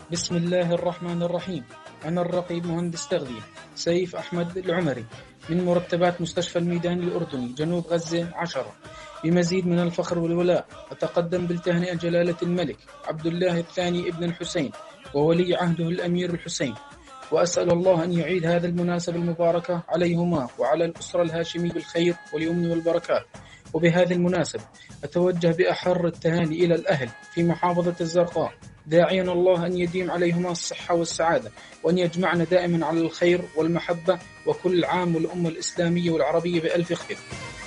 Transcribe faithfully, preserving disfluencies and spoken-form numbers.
بسم الله الرحمن الرحيم. أنا الرقيب مهندس تغذية سيف أحمد العمري من مرتبات مستشفى الميدان الأردني جنوب غزة عشرة. بمزيد من الفخر والولاء أتقدم بالتهنئة جلالة الملك عبد الله الثاني ابن الحسين وولي عهده الأمير الحسين، وأسأل الله أن يعيد هذا المناسبة المباركة عليهما وعلى الأسرة الهاشمية بالخير واليمن والبركات. وبهذه المناسبة أتوجه بأحر التهاني إلى الأهل في محافظة الزرقاء، داعيا الله أن يديم عليهما الصحة والسعادة، وأن يجمعنا دائما على الخير والمحبة، وكل عام والأمة الإسلامية والعربية بألف خير.